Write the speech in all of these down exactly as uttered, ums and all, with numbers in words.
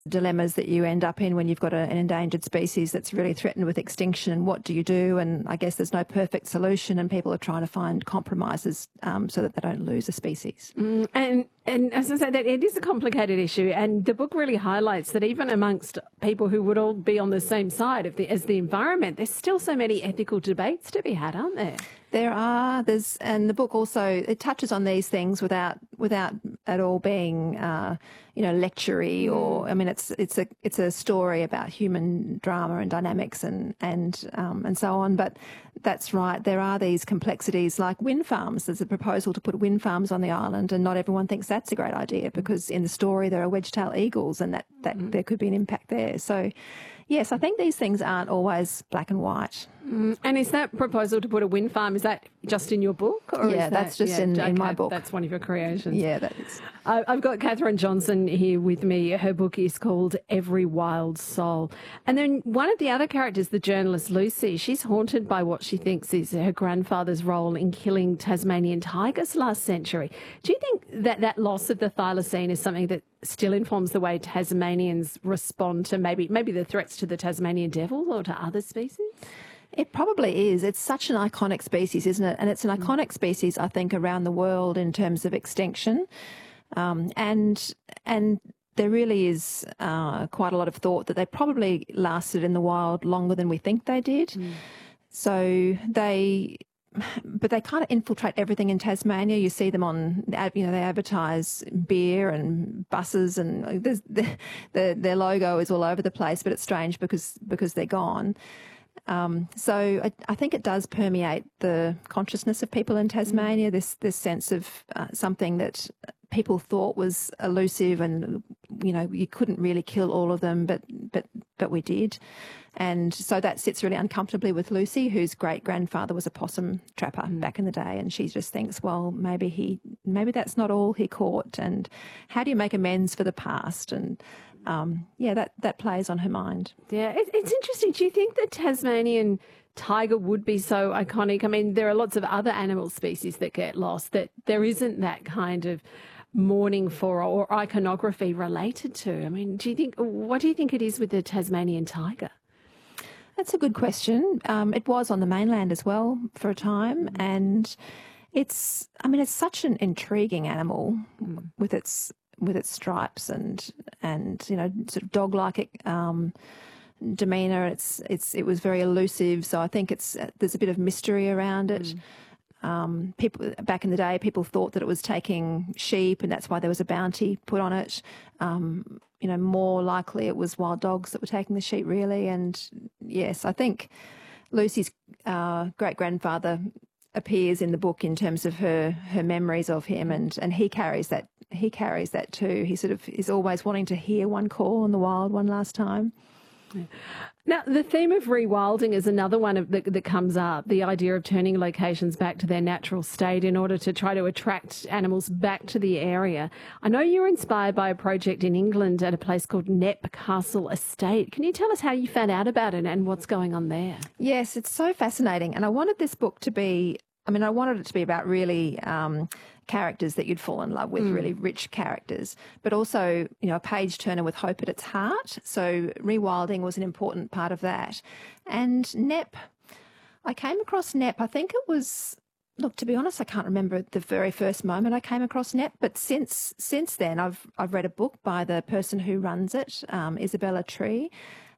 dilemmas that you end up in when you've got a, an endangered species that's really threatened with extinction, and what do you do? And I guess there's no perfect solution, and people are trying to find compromises um, so that they don't lose a species. Mm, and and as I say, that it is a complicated issue, and the book really highlights that even amongst people who would all be on the same side of the, as the environment, there's still so many ethical debates to be had, aren't there? There are. There's, and the book also, it touches on these things without without at all being, uh, you know, lectury or. I mean, it's it's a it's a story about human drama and dynamics and and um, and so on. But that's right. There are these complexities like wind farms. There's a proposal to put wind farms on the island, and not everyone thinks that's a great idea because in the story there are wedge-tailed eagles, and that that mm. there could be an impact there. So. Yes, I think these things aren't always black and white. Mm. And is that proposal to put a wind farm, is that just in your book? Or yeah, is that's that, just yeah, in, okay, in my book. That's one of your creations. Yeah, that is. I, I've got Katherine Johnson here with me. Her book is called Every Wild Soul. And then one of the other characters, the journalist Lucy, she's haunted by what she thinks is her grandfather's role in killing Tasmanian tigers last century. Do you think that that loss of the thylacine is something that still informs the way Tasmanians respond to maybe maybe the threats to the Tasmanian devil or to other species? It probably is. It's such an iconic species, isn't it? And it's an iconic species, I think, around the world in terms of extinction. Um, and and there really is uh, quite a lot of thought that they probably lasted in the wild longer than we think they did. Mm. So they... But they kind of infiltrate everything in Tasmania. You see them on, you know, they advertise beer and buses, and there's, the, the, their logo is all over the place. But it's strange because because they're gone. Um, so I, I think it does permeate the consciousness of people in Tasmania. Mm. This this sense of uh, something that people thought was elusive, and you know you couldn't really kill all of them, but but but we did. And so that sits really uncomfortably with Lucy, whose great-grandfather was a possum trapper mm. back in the day, and she just thinks, well, maybe he, maybe that's not all he caught, and how do you make amends for the past? And um, yeah, that, that plays on her mind. Yeah, it, it's interesting. Do you think the Tasmanian tiger would be so iconic? I mean, there are lots of other animal species that get lost, that there isn't that kind of mourning for or iconography related to. I mean, do you think, what do you think it is with the Tasmanian tiger? That's a good question. Um, it was on the mainland as well for a time, and it's, I mean, it's such an intriguing animal mm. with its with its stripes and and you know sort of dog-like um, demeanour. It's it's it was very elusive, so I think it's there's a bit of mystery around it. Mm. Um, people back in the day, people thought that it was taking sheep, and that's why there was a bounty put on it. Um, you know, more likely it was wild dogs that were taking the sheep, really. And yes, I think Lucy's uh, great-grandfather appears in the book in terms of her her memories of him, and and he carries that he carries that too. He sort of is always wanting to hear one call in the wild one last time. Yeah. Now, the theme of rewilding is another one of the, that comes up, the idea of turning locations back to their natural state in order to try to attract animals back to the area. I know you're inspired by a project in England at a place called Knepp Castle Estate. Can you tell us how you found out about it and what's going on there? Yes, it's so fascinating. And I wanted this book to be, I mean, I wanted it to be about really um, characters that you'd fall in love with, mm. really rich characters, but also, you know, a page turner with hope at its heart. So rewilding was an important part of that. And Knepp, I came across Knepp, I think it was, look, to be honest, I can't remember the very first moment I came across Knepp, but since since then I've I've read a book by the person who runs it, um, Isabella Tree,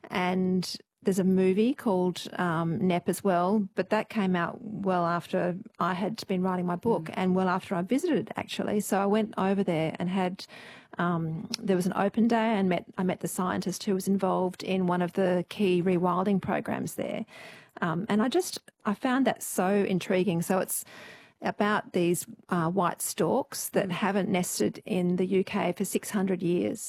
and there's a movie called um, Knepp as well, but that came out well after I had been writing my book mm. and well after I visited, actually. So I went over there and had, um, there was an open day, and met I met the scientist who was involved in one of the key rewilding programs there. Um, and I just, I found that so intriguing. So it's about these uh, white storks that mm. haven't nested in the U K for six hundred years,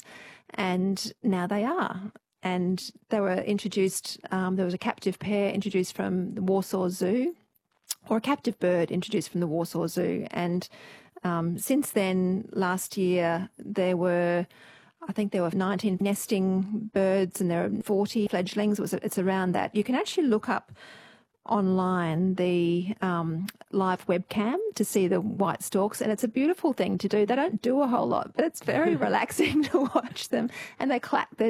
and now they are. And they were introduced, um, there was a captive pair introduced from the Warsaw Zoo, or a captive bird introduced from the Warsaw Zoo. And um, since then, last year, there were, I think there were nineteen nesting birds, and there are forty fledglings. It was, it's around that. You can actually look up online the um, live webcam to see the white storks, and it's a beautiful thing to do. They don't do a whole lot, but it's very relaxing to watch them, and they clap their